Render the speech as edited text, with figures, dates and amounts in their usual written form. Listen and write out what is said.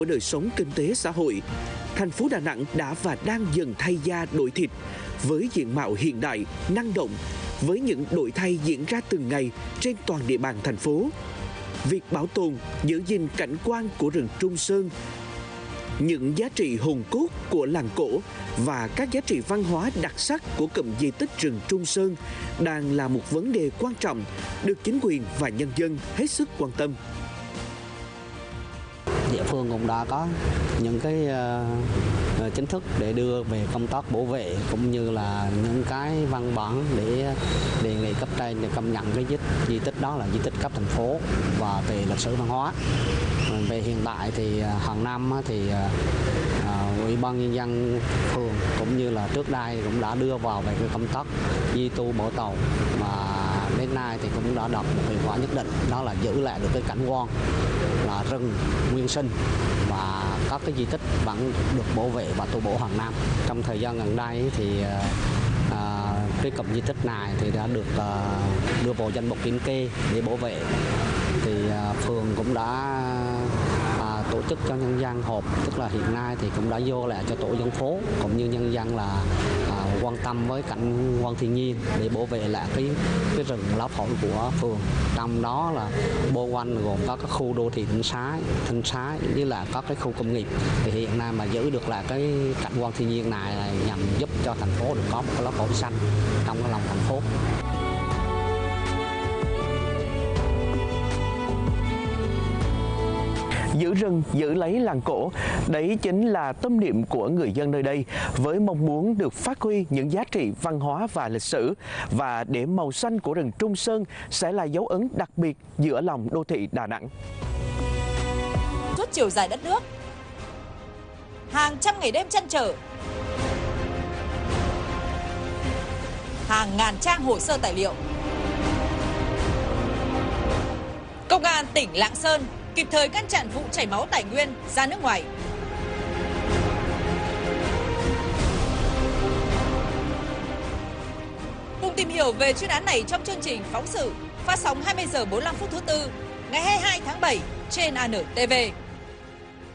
của đời sống kinh tế xã hội, thành phố Đà Nẵng đã và đang dần thay da đổi thịt với diện mạo hiện đại, năng động, với những đổi thay diễn ra từng ngày trên toàn địa bàn thành phố. Việc bảo tồn, giữ gìn cảnh quan của rừng Trung Sơn, những giá trị hồn cốt của làng cổ và các giá trị văn hóa đặc sắc của cụm di tích rừng Trung Sơn đang là một vấn đề quan trọng được chính quyền và nhân dân hết sức quan tâm. Địa phương cũng đã có những cái chính thức để đưa về công tác bảo vệ cũng như là những cái văn bản để đề nghị cấp trên để công nhận cái di tích đó là di tích cấp thành phố và về lịch sử văn hóa. Về hiện tại thì hàng năm thì Ủy ban nhân dân phường cũng như là trước đây cũng đã đưa vào về cái công tác duy tu bảo tồn, mà đến nay thì cũng đã đạt một hiệu quả nhất định, đó là giữ lại được cái cảnh quan là rừng nguyên sinh và các cái di tích vẫn được bảo vệ và tu bổ hàng năm. Trong thời gian gần đây thì cái cụm di tích này thì đã được đưa vào danh mục kiểm kê để bảo vệ. Thì phường cũng đã tổ chức cho nhân dân họp, tức là hiện nay thì cũng đã vô lại cho tổ dân phố cũng như nhân dân là quan tâm với cảnh quan thiên nhiên để bảo vệ lại cái rừng lá phổi của phường. Trong đó là bao quanh gồm các khu đô thị sinh thái với là các cái khu công nghiệp. Thì hiện nay mà giữ được lại cái cảnh quan thiên nhiên này là nhằm giúp cho thành phố được có một cái lá phổi xanh trong cái lòng thành phố. Giữ rừng, giữ lấy làng cổ, đấy chính là tâm niệm của người dân nơi đây với mong muốn được phát huy những giá trị văn hóa và lịch sử, và để màu xanh của rừng Trung Sơn sẽ là dấu ấn đặc biệt giữa lòng đô thị Đà Nẵng. Suốt chiều dài đất nước, hàng trăm ngày đêm trăn trở, hàng ngàn trang hồ sơ tài liệu. Công an tỉnh Lạng Sơn kịp thời ngăn chặn vụ chảy máu tài nguyên ra nước ngoài. Cùng tìm hiểu về chuyên án này trong chương trình phóng sự phát sóng 20 giờ 45 phút thứ Tư ngày 22 tháng 7 trên ANTV.